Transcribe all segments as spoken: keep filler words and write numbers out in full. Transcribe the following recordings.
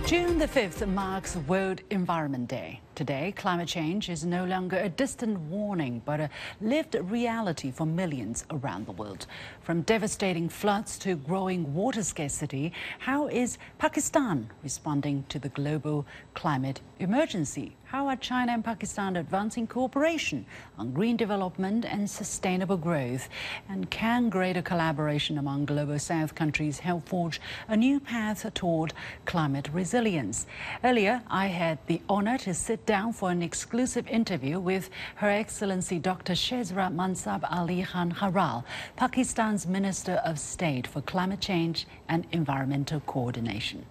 June the fifth marks World Environment Day. Today, climate change is no longer a distant warning, but a lived reality for millions around the world. From devastating floods to growing water scarcity, how is Pakistan responding to the global climate emergency? How are China and Pakistan advancing cooperation on green development and sustainable growth? And can greater collaboration among Global South countries help forge a new path toward climate resilience? Earlier, I had the honor to sit down for an exclusive interview with Her Excellency Doctor Shehzad Mansab Ali Khan Haral, Pakistan's Minister of State for Climate Change and Environmental Coordination.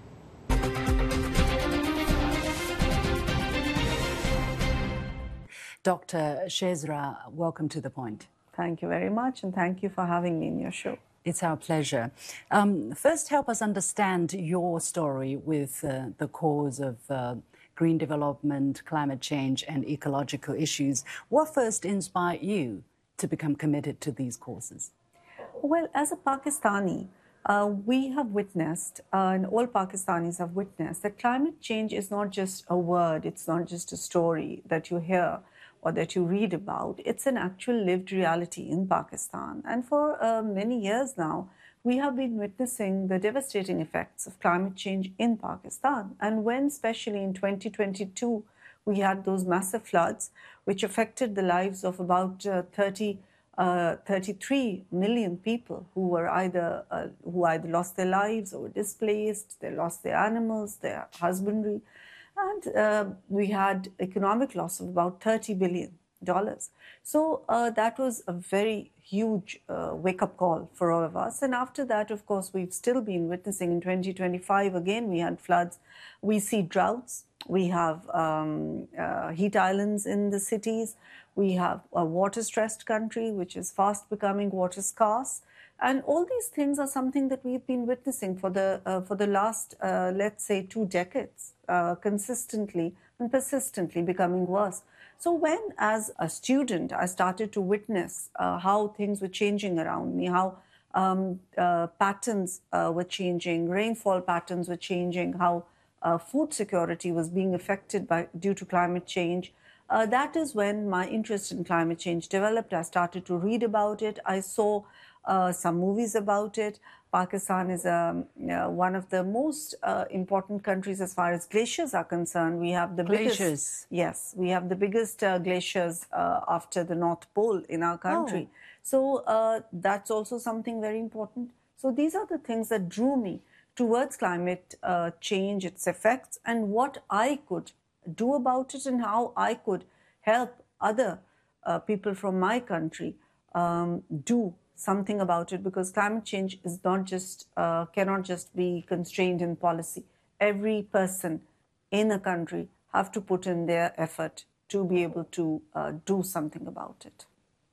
Doctor Shehzad, welcome to The Point. Thank you very much, and thank you for having me in your show. It's our pleasure. Um, first, help us understand your story with uh, the cause of uh, green development, climate change, and ecological issues. What first inspired you to become committed to these causes? Well, as a Pakistani, uh, we have witnessed, uh, and all Pakistanis have witnessed, that climate change is not just a word, it's not just a story that you hear or that you read about. It's an actual lived reality in Pakistan. And for uh, many years now, we have been witnessing the devastating effects of climate change in Pakistan. And when, especially in twenty twenty-two, we had those massive floods, which affected the lives of about uh, thirty, uh, thirty-three million people who were either uh, who either lost their lives or were displaced, they lost their animals, their husbandry. And uh, we had economic loss of about thirty billion dollars. So uh, that was a very huge uh, wake-up call for all of us. And after that, of course, we've still been witnessing in twenty twenty-five, again, we had floods. We see droughts. We have um, uh, heat islands in the cities. We have a water-stressed country, which is fast becoming water scarce. And all these things are something that we've been witnessing for the uh, for the last, uh, let's say, two decades, uh, consistently and persistently becoming worse. So when, as a student, I started to witness uh, how things were changing around me, how um, uh, patterns uh, were changing, rainfall patterns were changing, how uh, food security was being affected by due to climate change, uh, that is when my interest in climate change developed. I started to read about it. I saw Uh, some movies about it. Pakistan is um, uh, one of the most uh, important countries as far as glaciers are concerned. We have the glaciers. biggest, yes, we have the biggest uh, glaciers uh, after the North Pole in our country. Oh. So uh, that's also something very important. So these are the things that drew me towards climate uh, change, its effects, and what I could do about it, and how I could help other uh, people from my country um, do something about it, because climate change is not just uh, cannot just be constrained in policy. Every person in a country have to put in their effort to be able to uh, do something about it.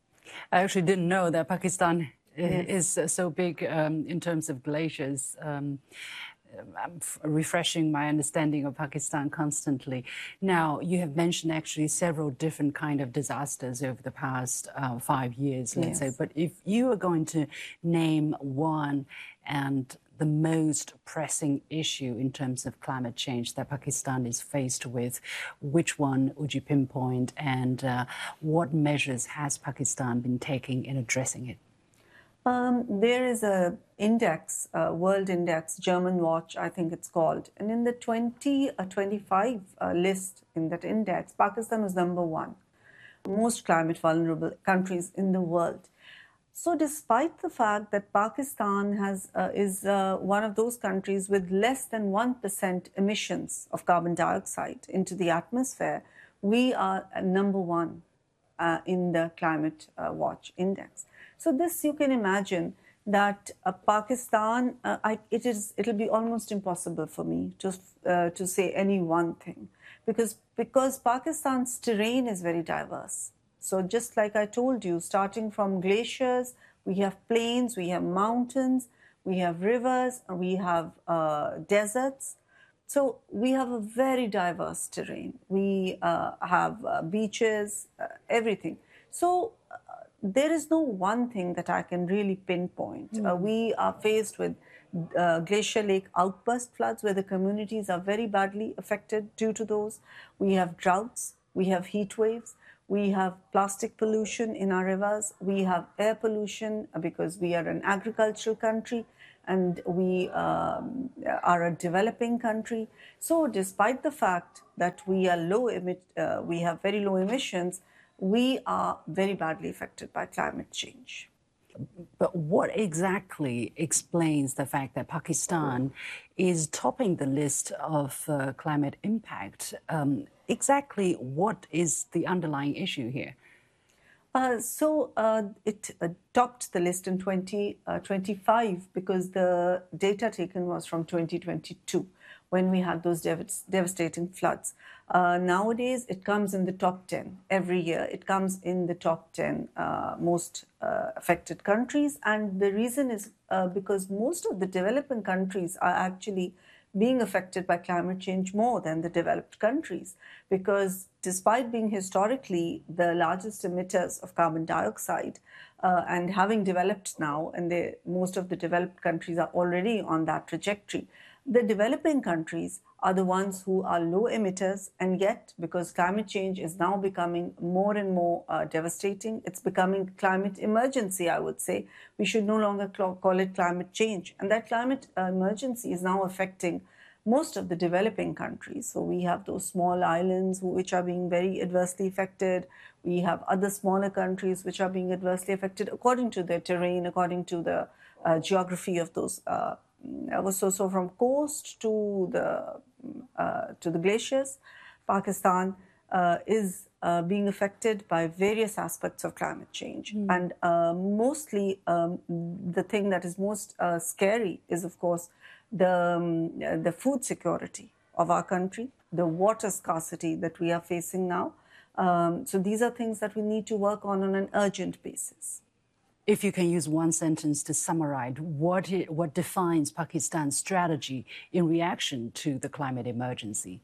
I actually didn't know that Pakistan Yes. is so big um, in terms of glaciers. Um, I'm refreshing my understanding of Pakistan constantly. Now, you have mentioned actually several different kind of disasters over the past uh, five years, let's Yes. say. But if you are going to name one and the most pressing issue in terms of climate change that Pakistan is faced with, which one would you pinpoint, and uh, what measures has Pakistan been taking in addressing it? Um, there is a index, a world index, German Watch, I think it's called. And in the twenty twenty-five uh, list in that index, Pakistan was number one. Most climate vulnerable countries in the world. So despite the fact that Pakistan has uh, is uh, one of those countries with less than one percent emissions of carbon dioxide into the atmosphere, we are number one uh, in the Climate uh, Watch index. So this, you can imagine that uh, Pakistan, uh, I, it is, it'll be almost impossible for me to, uh, to say any one thing, because, because Pakistan's terrain is very diverse. So just like I told you, starting from glaciers, we have plains, we have mountains, we have rivers, and we have uh, deserts. So we have a very diverse terrain. We uh, have uh, beaches, uh, everything. So uh, there is no one thing that I can really pinpoint. Mm. Uh, we are faced with uh, Glacier Lake outburst floods, where the communities are very badly affected due to those. We have droughts, we have heat waves, we have plastic pollution in our rivers, we have air pollution because we are an agricultural country and we um, are a developing country. So despite the fact that we are low emit, uh, we have very low emissions, we are very badly affected by climate change. But what exactly explains the fact that Pakistan is topping the list of uh, climate impact? Um, exactly what is the underlying issue here? Uh, so uh, it uh, topped the list in twenty twenty-five because the data taken was from twenty twenty-two when we had those dev devastating floods. Uh, nowadays, it comes in the top ten every year. It comes in the top ten uh, most uh, affected countries. And the reason is uh, because most of the developing countries are actually being affected by climate change more than the developed countries, because despite being historically the largest emitters of carbon dioxide uh, and having developed now, and they, most of the developed countries are already on that trajectory, the developing countries are the ones who are low emitters, and yet because climate change is now becoming more and more uh, devastating, it's becoming climate emergency, I would say. We should no longer call it climate change. And that climate uh, emergency is now affecting most of the developing countries. So we have those small islands which are being very adversely affected. We have other smaller countries which are being adversely affected according to their terrain, according to the uh, geography of those uh, So, so from coast to the uh, to the glaciers, Pakistan uh, is uh, being affected by various aspects of climate change, mm. and uh, mostly um, the thing that is most uh, scary is, of course, the um, the food security of our country, the water scarcity that we are facing now. Um, so these are things that we need to work on on an urgent basis. If you can use one sentence to summarize, what, it, what defines Pakistan's strategy in reaction to the climate emergency?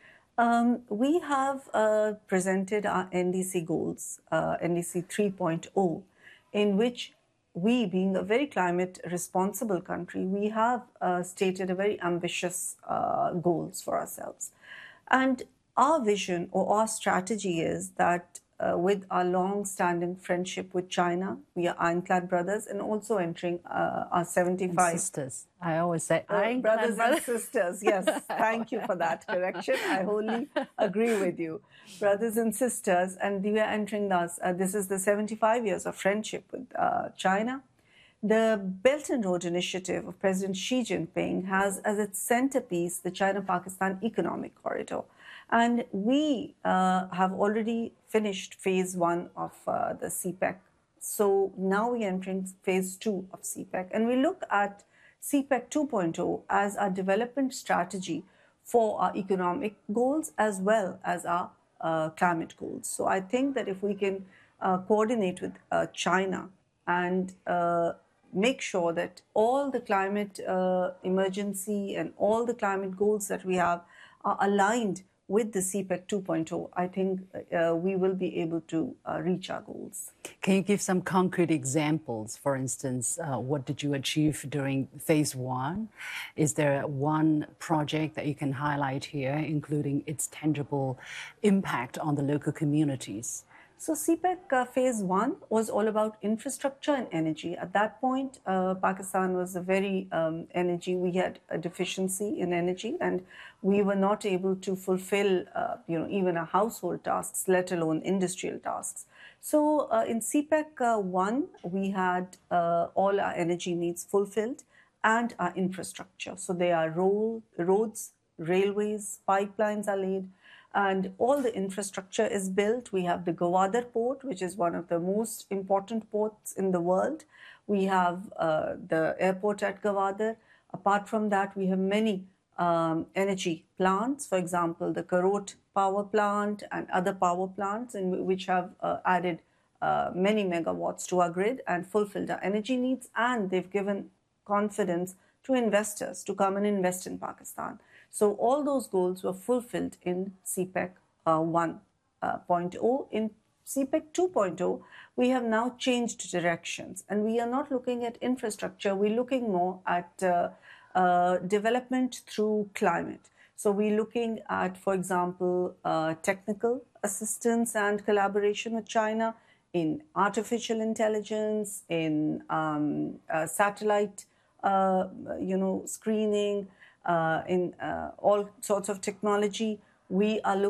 Um, we have uh, presented our N D C goals, uh, N D C three point oh, in which we, being a very climate responsible country, we have uh, stated a very ambitious uh, goals for ourselves. And our vision or our strategy is that Uh, with our long-standing friendship with China, we are ironclad brothers, and also entering uh, our seventy-five and sisters. I always say uh, ironclad brothers brothers. and sisters. Yes, thank you for that correction. I wholly agree with you, brothers and sisters. And we are entering this. Uh, this is the seventy-five years of friendship with uh, China. The Belt and Road Initiative of President Xi Jinping has as its centerpiece the China-Pakistan Economic Corridor. And we uh, have already finished phase one of uh, the C PEC. So now we are entering phase two of C PEC. And we look at C PEC two point oh as our development strategy for our economic goals as well as our uh, climate goals. So I think that if we can uh, coordinate with uh, China and uh, make sure that all the climate uh, emergency and all the climate goals that we have are aligned with the C PEC two point oh, I think uh, we will be able to uh, reach our goals. Can you give some concrete examples? For instance, uh, what did you achieve during phase one? Is there one project that you can highlight here, including its tangible impact on the local communities? So C PEC uh, phase one was all about infrastructure and energy. At that point, uh, Pakistan was a very um, energy, we had a deficiency in energy, and we were not able to fulfill, uh, you know, even our household tasks, let alone industrial tasks. So uh, in C PEC uh, one, we had uh, all our energy needs fulfilled and our infrastructure. So there are road, roads, railways, pipelines are laid, and all the infrastructure is built. We have the Gwadar port, which is one of the most important ports in the world. We have uh, the airport at Gwadar. Apart from that, we have many um, energy plants, for example, the Karot power plant and other power plants, in which have uh, added uh, many megawatts to our grid and fulfilled our energy needs. And they've given confidence to investors to come and invest in Pakistan. So all those goals were fulfilled in C PEC uh, one point oh. In CPEC two point oh, we have now changed directions, and we are not looking at infrastructure, we're looking more at uh, uh, development through climate. So we're looking at, for example, uh, technical assistance and collaboration with China in artificial intelligence, in um, uh, satellite, uh, you know, screening, uh, in uh, all sorts of technology. We are looking